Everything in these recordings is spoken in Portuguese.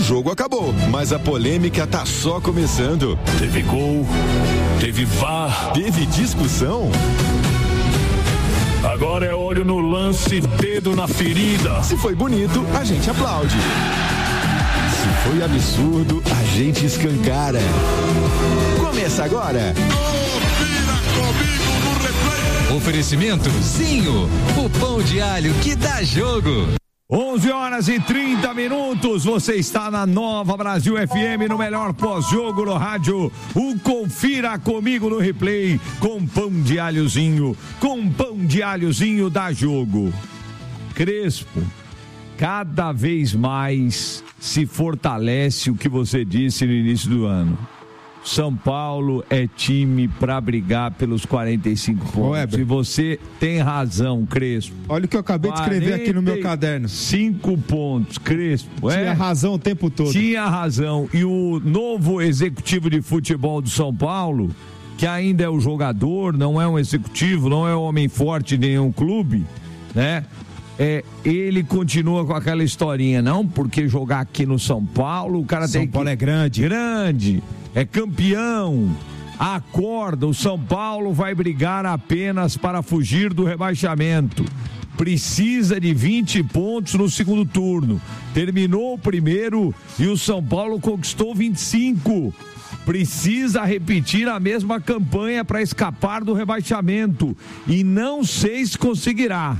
jogo acabou, mas a polêmica tá só começando. Teve gol, teve VAR, teve discussão. Agora é olho no lance, dedo na ferida. Se foi bonito, a gente aplaude. Se foi absurdo, a gente escancara. Começa agora. Oferecimento Zinho, o pão de alho que dá jogo. 11h30, você está na Nova Brasil FM, no melhor pós-jogo no rádio. O Confira Comigo no Replay, com pão de alhozinho, dá jogo. Crespo, cada vez mais se fortalece o que você disse no início do ano. São Paulo é time para brigar pelos 45 pontos. E você tem razão, Crespo. Olha o que eu acabei de escrever aqui no meu caderno. 5 pontos, Crespo. Tinha razão o tempo todo. Tinha razão. E o novo executivo de futebol do São Paulo, que ainda é o jogador, não é um executivo, não é um homem forte de nenhum clube, né? Ele continua com aquela historinha, não, porque jogar aqui no São Paulo, o cara tem que... São Paulo é grande, é campeão, acorda, o São Paulo vai brigar apenas para fugir do rebaixamento, precisa de 20 pontos no segundo turno, terminou o primeiro e o São Paulo conquistou 25, precisa repetir a mesma campanha para escapar do rebaixamento e não sei se conseguirá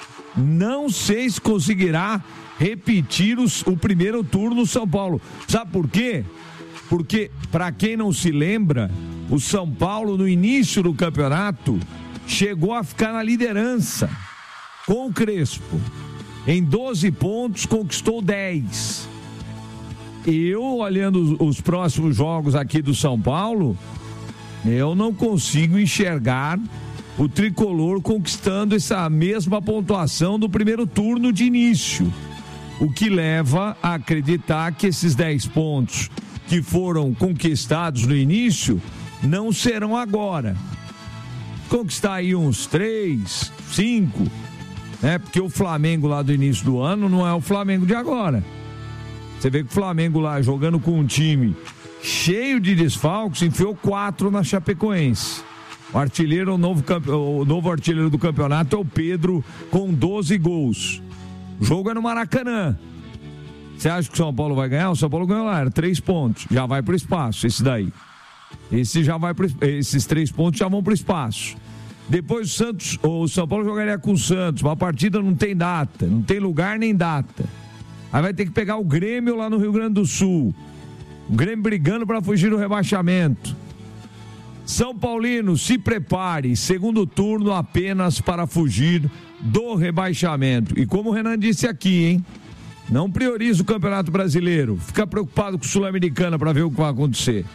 repetir o primeiro turno no São Paulo. Sabe por quê? Porque, para quem não se lembra, o São Paulo, no início do campeonato, chegou a ficar na liderança com o Crespo. Em 12 pontos, conquistou 10. Eu, olhando os próximos jogos aqui do São Paulo, eu não consigo enxergar o tricolor conquistando essa mesma pontuação do primeiro turno de início, o que leva a acreditar que esses 10 pontos que foram conquistados no início não serão agora. Conquistar aí uns 3, 5, né? Porque o Flamengo lá do início do ano não é o Flamengo de agora. Você vê que o Flamengo lá jogando com um time cheio de desfalques enfiou 4 na Chapecoense. O artilheiro, o novo artilheiro do campeonato é o Pedro, com 12 gols. O jogo é no Maracanã. Você acha que o São Paulo vai ganhar? O São Paulo ganhou lá, era 3 pontos. Já vai pro espaço, esse daí. Esses 3 pontos já vão pro espaço. Depois o São Paulo jogaria com o Santos. Uma partida não tem data, não tem lugar nem data. Aí vai ter que pegar o Grêmio lá no Rio Grande do Sul. O Grêmio brigando para fugir do rebaixamento. São Paulino, se prepare, segundo turno apenas para fugir do rebaixamento. E como o Renan disse aqui, hein? Não prioriza o Campeonato Brasileiro. Fica preocupado com o Sul-Americana para ver o que vai acontecer.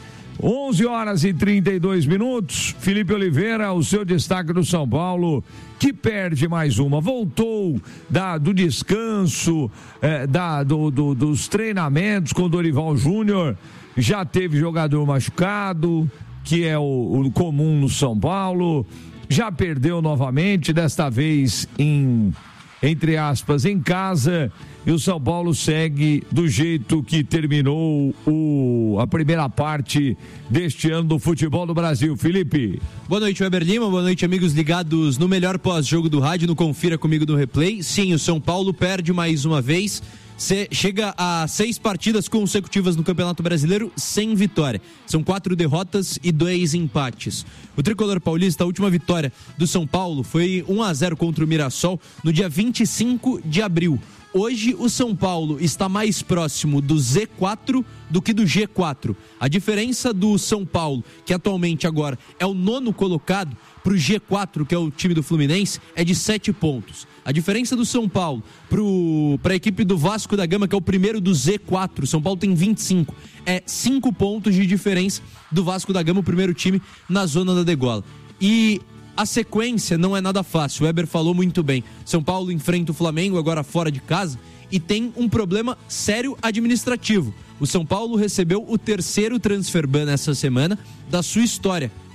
11h32. Felipe Oliveira, o seu destaque do São Paulo, que perde mais uma. Voltou do descanso, dos treinamentos com o Dorival Júnior. Já teve jogador machucado, que é o comum no São Paulo, já perdeu novamente, desta vez entre aspas, em casa, e o São Paulo segue do jeito que terminou a primeira parte deste ano do futebol do Brasil. Felipe. Boa noite, Weber Lima, boa noite, amigos ligados no melhor pós-jogo do rádio, no Confira Comigo no Replay. Sim, o São Paulo perde mais uma vez. Chega a 6 partidas consecutivas no Campeonato Brasileiro sem vitória. São 4 derrotas e 2 empates. O tricolor paulista, a última vitória do São Paulo foi 1-0 contra o Mirassol no dia 25 de abril. Hoje o São Paulo está mais próximo do Z4 do que do G4. A diferença do São Paulo, que atualmente agora é o 9º colocado, para o G4, que é o time do Fluminense, é de 7 pontos. A diferença do São Paulo para a equipe do Vasco da Gama, que é o primeiro do Z4, São Paulo tem 25, é 5 pontos de diferença do Vasco da Gama, o primeiro time na zona da degola. E a sequência não é nada fácil, o Weber falou muito bem. São Paulo enfrenta o Flamengo agora fora de casa e tem um problema sério administrativo. O São Paulo recebeu o 3º transfer ban essa semana da sua história.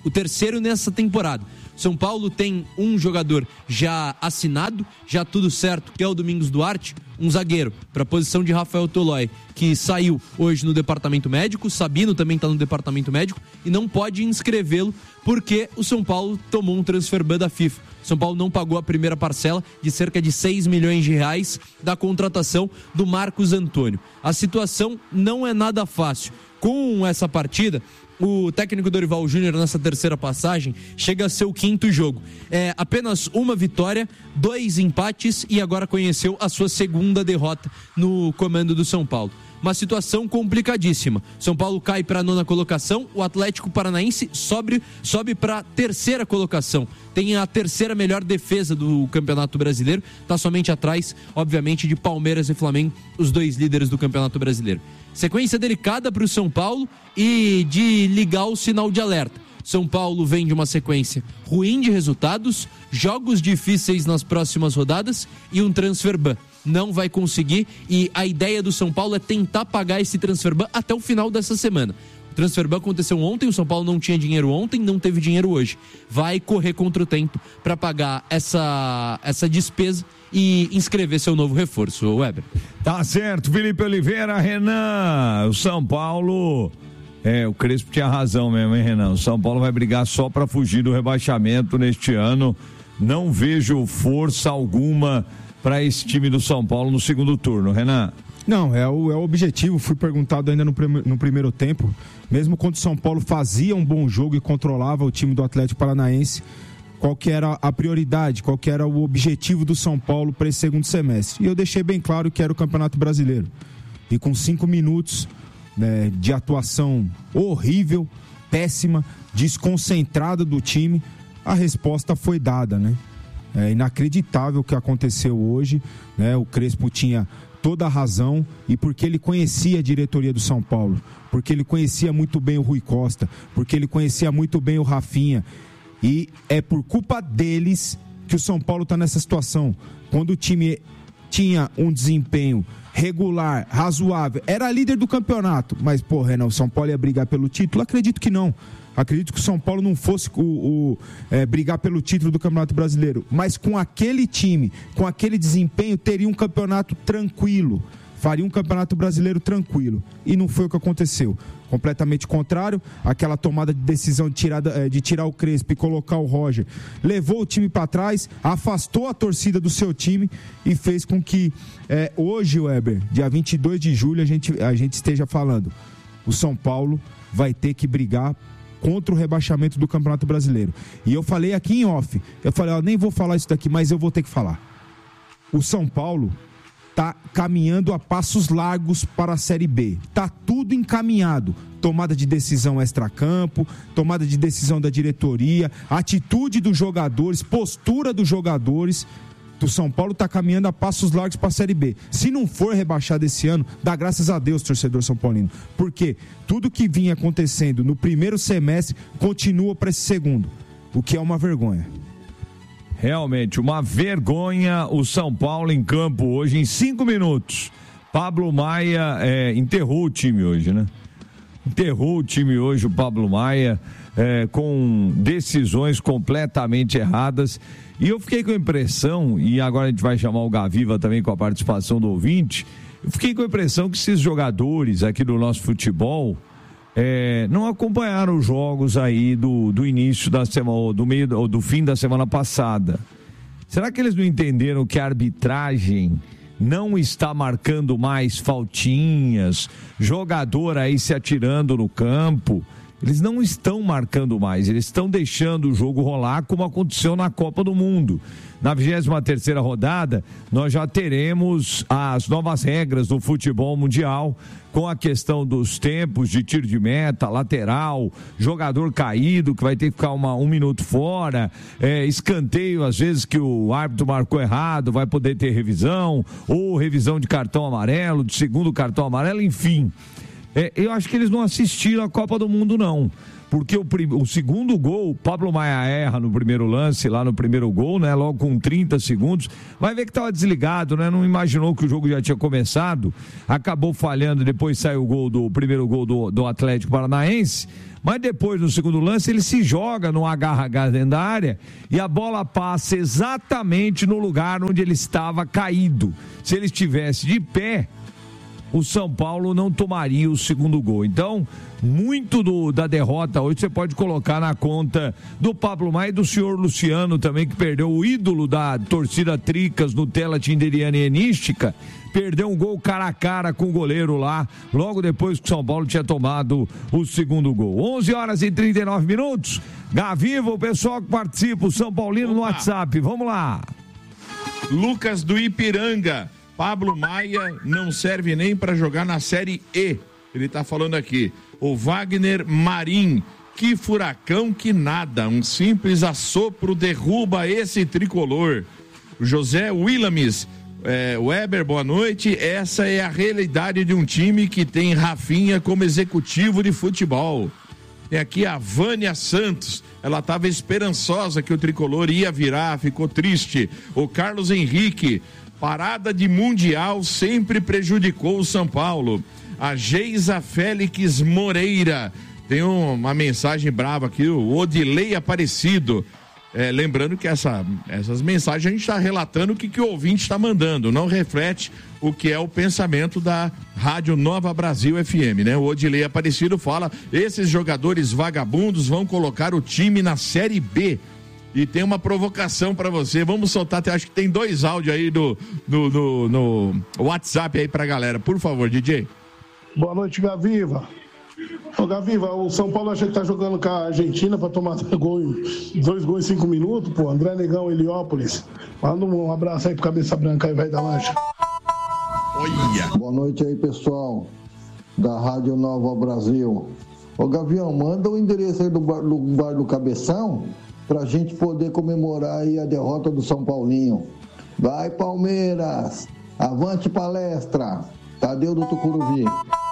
o terceiro nessa temporada. São Paulo tem um jogador já assinado, já tudo certo, que é o Domingos Duarte, um zagueiro para a posição de Rafael Tolói, que saiu hoje no departamento médico. Sabino também está no departamento médico e não pode inscrevê-lo porque o São Paulo tomou um transfer ban da FIFA. São Paulo não pagou a primeira parcela de cerca de 6 milhões de reais da contratação do Marcos Antônio. A situação não é nada fácil. Com essa partida, o técnico Dorival Júnior, nessa terceira passagem, chega a ser o 5º jogo. É apenas uma vitória, 2 empates e agora conheceu a sua segunda derrota no comando do São Paulo. Uma situação complicadíssima. São Paulo cai para a 9ª colocação, o Atlético Paranaense sobe para a 3ª colocação. Tem a 3ª melhor defesa do Campeonato Brasileiro, está somente atrás, obviamente, de Palmeiras e Flamengo, os 2 líderes do Campeonato Brasileiro. Sequência delicada para o São Paulo e de ligar o sinal de alerta. São Paulo vem de uma sequência ruim de resultados, jogos difíceis nas próximas rodadas e um transfer ban. Não vai conseguir e a ideia do São Paulo é tentar pagar esse transfer ban até o final dessa semana. O transfer ban aconteceu ontem, o São Paulo não tinha dinheiro ontem, não teve dinheiro hoje. Vai correr contra o tempo para pagar essa despesa e inscrever seu novo reforço, Weber. Tá certo, Felipe Oliveira. Renan, o São Paulo... o Crespo tinha razão mesmo, hein, Renan? O São Paulo vai brigar só para fugir do rebaixamento neste ano. Não vejo força alguma para esse time do São Paulo no segundo turno, Renan. Não, é o objetivo. Fui perguntado ainda no primeiro tempo, mesmo quando o São Paulo fazia um bom jogo e controlava o time do Atlético Paranaense, qual que era a prioridade, qual que era o objetivo do São Paulo para esse segundo semestre. E eu deixei bem claro que era o Campeonato Brasileiro. E com 5 minutos de atuação horrível, péssima, desconcentrada do time, a resposta foi dada, né? É inacreditável o que aconteceu hoje, né? O Crespo tinha toda a razão e porque ele conhecia a diretoria do São Paulo, porque ele conhecia muito bem o Rui Costa, porque ele conhecia muito bem o Rafinha, e é por culpa deles que o São Paulo está nessa situação. Quando o time tinha um desempenho regular, razoável, era líder do campeonato, mas, Renan, o São Paulo ia brigar pelo título? Acredito que não. Acredito que o São Paulo não fosse brigar pelo título do Campeonato Brasileiro, mas com aquele time, com aquele desempenho, teria um campeonato tranquilo, faria um Campeonato Brasileiro tranquilo, e não foi o que aconteceu. Completamente contrário, aquela tomada de decisão de tirar o Crespo e colocar o Roger, levou o time para trás, afastou a torcida do seu time e fez com que hoje, Weber, dia 22 de julho, a gente esteja falando, o São Paulo vai ter que brigar contra o rebaixamento do Campeonato Brasileiro. E eu falei aqui em off, nem vou falar isso daqui, mas eu vou ter que falar. O São Paulo está caminhando a passos largos para a Série B. Está tudo encaminhado. Tomada de decisão extracampo, tomada de decisão da diretoria, atitude dos jogadores, postura dos jogadores. O São Paulo está caminhando a passos largos para a Série B. Se não for rebaixado esse ano, dá graças a Deus, torcedor são paulino. Porque tudo que vinha acontecendo no primeiro semestre continua para esse segundo, o que é uma vergonha. Realmente, uma vergonha. O São Paulo em campo hoje em 5 minutos. Pablo Maia enterrou o time hoje, né? Enterrou o time hoje, o Pablo Maia, com decisões completamente erradas. E eu fiquei com a impressão, e agora a gente vai chamar o Gaviva também com a participação do ouvinte, eu fiquei com a impressão que esses jogadores aqui do nosso futebol não acompanharam os jogos aí do início da semana, ou do fim da semana passada. Será que eles não entenderam que a arbitragem não está marcando mais faltinhas, jogador aí se atirando no campo? Eles não estão marcando mais, eles estão deixando o jogo rolar como aconteceu na Copa do Mundo. Na 23ª rodada, nós já teremos as novas regras do futebol mundial, com a questão dos tempos de tiro de meta, lateral, jogador caído que vai ter que ficar um minuto fora, escanteio às vezes que o árbitro marcou errado, vai poder ter revisão, ou revisão de cartão amarelo, de segundo cartão amarelo, enfim. Eu acho que eles não assistiram a Copa do Mundo, não. Porque o segundo gol, o Pablo Maia erra no primeiro lance, lá no primeiro gol, né? Logo com 30 segundos. Vai ver que estava desligado, né? Não imaginou que o jogo já tinha começado. Acabou falhando, depois saiu o primeiro gol do Atlético Paranaense. Mas depois, no segundo lance, ele se joga no agarra-agarra dentro da área e a bola passa exatamente no lugar onde ele estava caído. Se ele estivesse de pé, o São Paulo não tomaria o segundo gol. Então, muito da derrota hoje você pode colocar na conta do Pablo Maia e do senhor Luciano também, que perdeu o ídolo da torcida Tricas, Nutella, Tinderiana e Enística, perdeu um gol cara a cara com o goleiro lá, logo depois que o São Paulo tinha tomado o segundo gol. 11h39. Gaviva, o pessoal que participa, o São Paulino no WhatsApp, vamos lá. Lucas do Ipiranga. Pablo Maia não serve nem para jogar na Série E. Ele tá falando aqui. O Wagner Marim. Que furacão que nada. Um simples assopro derruba esse tricolor. O José Willames. Weber, boa noite. Essa é a realidade de um time que tem Rafinha como executivo de futebol. Tem aqui a Vânia Santos. Ela estava esperançosa que o tricolor ia virar, ficou triste. O Carlos Henrique. Parada de Mundial sempre prejudicou o São Paulo. A Geisa Félix Moreira. Tem uma mensagem brava aqui, o Odilei Aparecido. Lembrando que essas mensagens a gente está relatando o que o ouvinte está mandando. Não reflete o que é o pensamento da Rádio Nova Brasil FM, né? O Odilei Aparecido fala: esses jogadores vagabundos vão colocar o time na Série B. E tem uma provocação pra você. Vamos soltar, acho que tem 2 áudios aí no WhatsApp aí pra galera. Por favor, DJ. Boa noite, Gaviva. Ô, Gaviva, o São Paulo acha que tá jogando com a Argentina pra tomar 2 gols em 5 minutos, pô. André Negão, Heliópolis. Manda um abraço aí pro Cabeça Branca aí, velho da lancha. Olha. Boa noite aí, pessoal da Rádio Nova Brasil. Ô, Gavião, manda o endereço aí do bar do Cabeção pra gente poder comemorar aí a derrota do São Paulinho. Vai, Palmeiras! Avante palestra! Tadeu do Tucuruvi.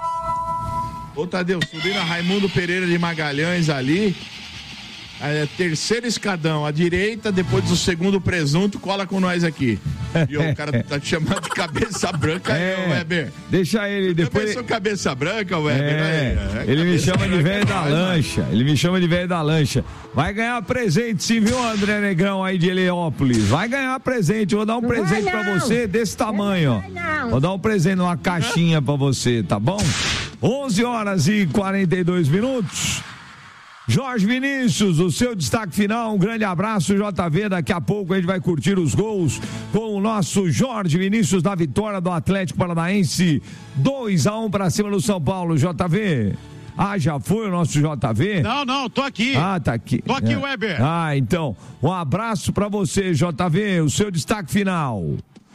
Ô, Tadeu, subindo a Raimundo Pereira de Magalhães ali, terceiro escadão, à direita, depois do segundo presunto, cola com nós aqui. E o cara tá te chamando de Cabeça Branca aí, Weber. Deixa ele depois. Eu sou Cabeça Branca, Weber. Ele me chama de velho da lancha. Ele me chama de velho da lancha. Vai ganhar presente, sim, viu, André Negrão aí de Heliópolis? Vai ganhar presente. Vou dar um presente pra você desse tamanho, ó. Vou dar um presente numa caixinha pra você, tá bom? 11h42. Jorge Vinícius, o seu destaque final, um grande abraço, JV, daqui a pouco a gente vai curtir os gols com o nosso Jorge Vinícius da vitória do Atlético Paranaense, 2-1 para cima do São Paulo, JV. Já foi o nosso JV? Não, tô aqui. Tá aqui. Tô aqui, Weber. Então, um abraço para você, JV, o seu destaque final.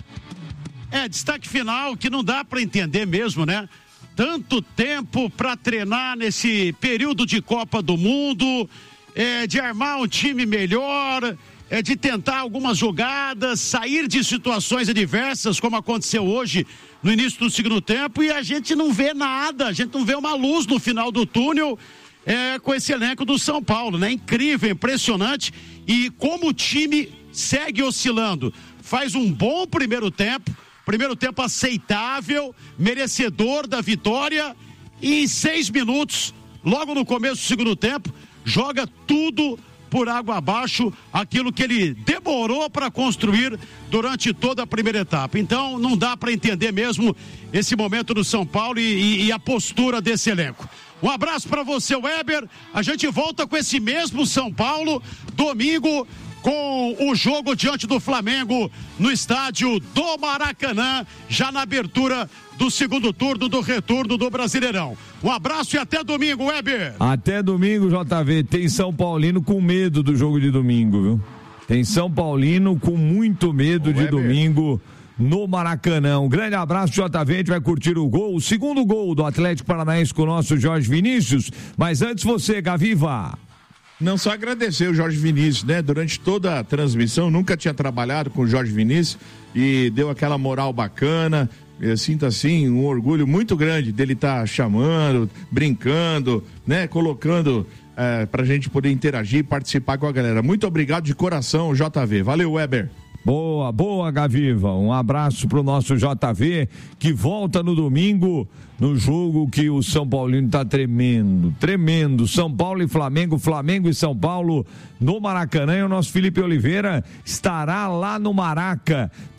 Destaque final que não dá para entender mesmo, né? Tanto tempo para treinar nesse período de Copa do Mundo, de armar um time melhor, de tentar algumas jogadas, sair de situações adversas, como aconteceu hoje no início do segundo tempo, e a gente não vê nada, a gente não vê uma luz no final do túnel com esse elenco do São Paulo, né? Incrível, impressionante, e como o time segue oscilando. Faz um bom primeiro tempo aceitável, merecedor da vitória, e em 6 minutos, logo no começo do segundo tempo, joga tudo por água abaixo, aquilo que ele demorou para construir durante toda a primeira etapa. Então não dá para entender mesmo esse momento do São Paulo e a postura desse elenco. Um abraço para você, Weber. A gente volta com esse mesmo São Paulo domingo, com o jogo diante do Flamengo no estádio do Maracanã, já na abertura do segundo turno do retorno do Brasileirão. Um abraço e até domingo, Weber. Até domingo, JV. Tem São Paulino com medo do jogo de domingo, viu? Tem São Paulino com muito medo de domingo no Maracanã. Um grande abraço, JV. A gente vai curtir o gol, o segundo gol do Atlético Paranaense com o nosso Jorge Vinícius. Mas antes você, Gaviva. Não, só agradecer o Jorge Vinícius, né? Durante toda a transmissão, nunca tinha trabalhado com o Jorge Vinícius e deu aquela moral bacana. Eu sinto assim um orgulho muito grande dele estar chamando, brincando, né? Colocando pra gente poder interagir e participar com a galera. Muito obrigado de coração, JV. Valeu, Weber. Boa, Gaviva. Um abraço pro nosso JV, que volta no domingo, no jogo que o São Paulino tá tremendo. São Paulo e Flamengo, Flamengo e São Paulo no Maracanã. E o nosso Felipe Oliveira estará lá no Maraca.